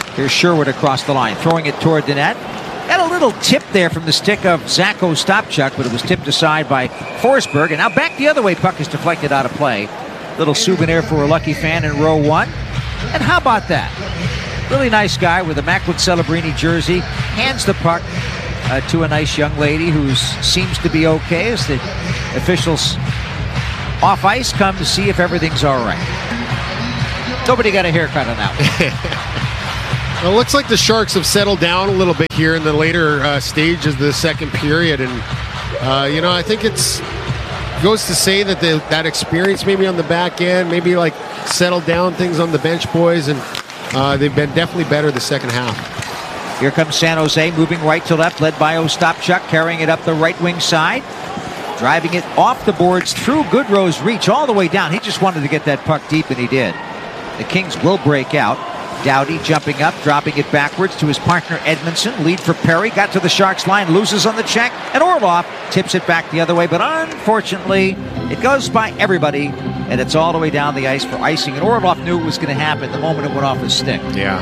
Here's Sherwood across the line, throwing it toward the net. Got a little tip there from the stick of Zach Ostapchuk, but it was tipped aside by Forsberg. And now back the other way, puck is deflected out of play. Little souvenir for a lucky fan in row one. And how about that? Really nice guy with a Macklin Celebrini jersey. Hands the puck uh, to a nice young lady who seems to be okay as the officials off ice come to see if everything's all right. Nobody got a haircut on that one. Well, it looks like the Sharks have settled down a little bit here in the later uh, stages of the second period. And, uh, you know, I think it's goes to say that the, that experience maybe on the back end, maybe like settled down things on the bench boys, and uh, they've been definitely better the second half. Here comes San Jose, moving right to left, led by Ostapchuk, carrying it up the right wing side, driving it off the boards through Goodrow's reach all the way down. He just wanted to get that puck deep, and he did. The Kings will break out. Doughty jumping up, dropping it backwards to his partner Edmondson. Lead for Perry, got to the Sharks line, loses on the check, and Orlov tips it back the other way. But unfortunately, it goes by everybody, and it's all the way down the ice for icing. And Orlov knew it was going to happen the moment it went off his stick. Yeah.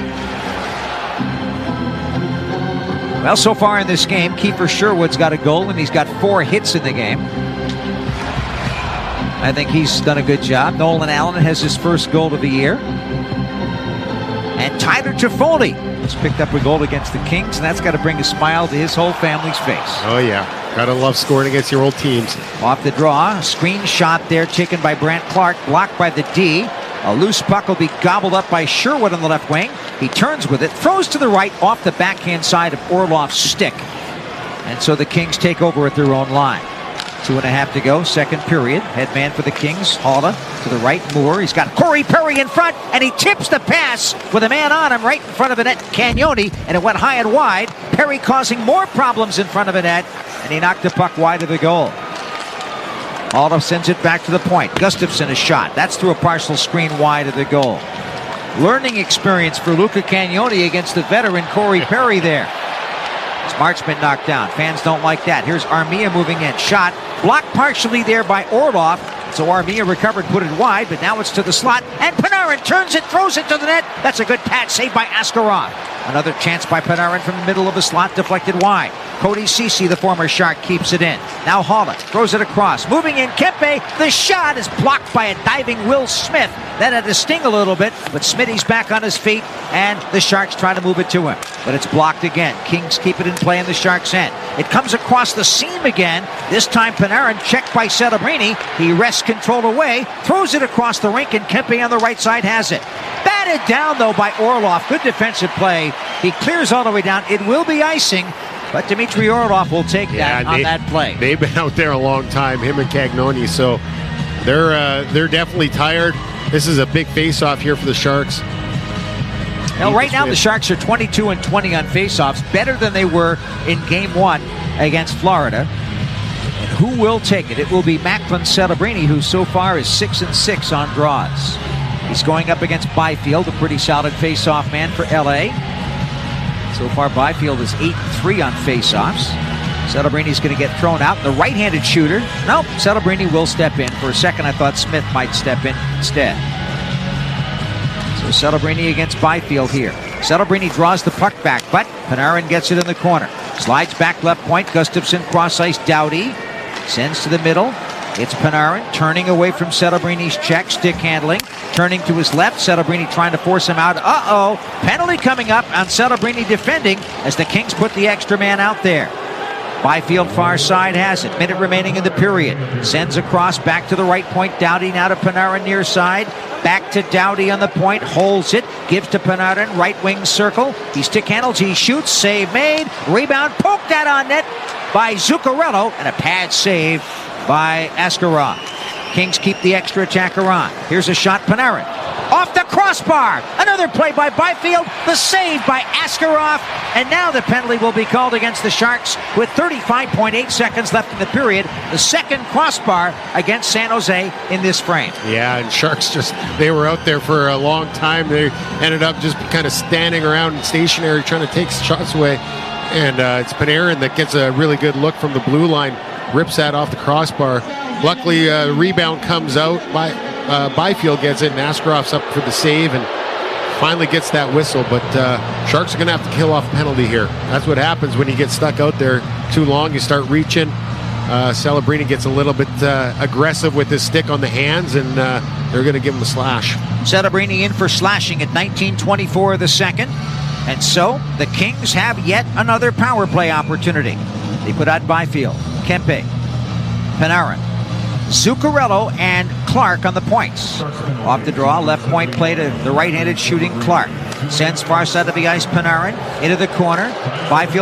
Well, so far in this game, Kiefer Sherwood's got a goal, and he's got four hits in the game. I think he's done a good job. Nolan Allen has his first goal of the year. And Tyler Toffoli has picked up a goal against the Kings, and that's got to bring a smile to his whole family's face. Oh, yeah. Gotta love scoring against your old teams. Off the draw, screen shot there taken by Brant Clark, blocked by the D. A loose puck will be gobbled up by Sherwood on the left wing. He turns with it, throws to the right off the backhand side of Orlov's stick. And so the Kings take over at their own line. Two and a half to go, second period. Head man for the Kings, Haula to the right, Moore. He's got Corey Perry in front, and he tips the pass with a man on him right in front of the net, Cagnoni, and it went high and wide. Perry causing more problems in front of the net, and he knocked the puck wide of the goal. Haula sends it back to the point. Gustafsson a shot. That's through a partial screen wide of the goal. Learning experience for Luca Cagnoni against the veteran Corey Perry there. Smart's been knocked down. Fans don't like that. Here's Armia moving in. Shot blocked partially there by Orlov. So Armia recovered, put it wide, but now it's to the slot. And Panarin turns it, throws it to the net. That's a good patch saved by Askarov. Another chance by Panarin from the middle of the slot, deflected wide. Cody Ceci, the former Shark, keeps it in. Now Haula throws it across. Moving in, Kempe. The shot is blocked by a diving Will Smith. That had to sting a little bit, but Smitty's back on his feet, and the Sharks try to move it to him. But it's blocked again. Kings keep it in play in the Sharks' end. It comes across the seam again. This time Panarin checked by Celebrini. He wrests control away, throws it across the rink, and Kempe on the right side has it. Batted down, though, by Orlov. Good defensive play. He clears all the way down. It will be icing, but Dmitry Orlov will take yeah, that on they, that play. They've been out there a long time, him and Cagnoni, so they're uh, they're definitely tired. This is a big face-off here for the Sharks. Now, right now, the Sharks are twenty-two and twenty on face-offs, better than they were in Game One against Florida. And who will take it? It will be Macklin Celebrini, who so far is six and six on draws. He's going up against Byfield, a pretty solid face-off man for L A. So far, Byfield is eight and three on face-offs. Celebrini's going to get thrown out. The right-handed shooter. Nope, Celebrini will step in. For a second, I thought Smith might step in instead. So Celebrini against Byfield here. Celebrini draws the puck back, but Panarin gets it in the corner. Slides back left point. Gustafsson cross-ice. Doughty sends to the middle. It's Panarin turning away from Celebrini's check. Stick handling. Turning to his left. Celebrini trying to force him out. Uh-oh. Penalty coming up on Celebrini defending as the Kings put the extra man out there. Byfield far side has it. Minute remaining in the period. Sends across back to the right point. Doughty now to Panarin near side. Back to Doughty on the point. Holds it. Gives to Panarin. Right wing circle. He stick handles. He shoots. Save made. Rebound. Poked that on net by Zuccarello. And a pad save by Askarov. Kings keep the extra attacker on. Here's a shot. Panarin. Off the crossbar. Another play by Byfield. The save by Askarov. And now the penalty will be called against the Sharks with thirty-five point eight seconds left in the period. The second crossbar against San Jose in this frame. Yeah, and Sharks just, they were out there for a long time. They ended up just kind of standing around stationary trying to take shots away. And uh, it's Panarin that gets a really good look from the blue line. Rips that off the crossbar. Luckily, uh, rebound comes out by uh, Byfield gets it, and Askarov's up for the save, and finally gets that whistle, but uh, Sharks are going to have to kill off a penalty here. That's what happens when you get stuck out there too long. You start reaching. Uh, Celebrini gets a little bit uh, aggressive with his stick on the hands, and uh, they're going to give him a slash. Celebrini in for slashing at nineteen twenty-four of the second. And so the Kings have yet another power play opportunity. They put out Byfield, Kempe, Panarin, Zuccarello, and Clark on the points. Off the draw, left point play to the right-handed shooting Clark. Sends far side of the ice Panarin into the corner. Byfield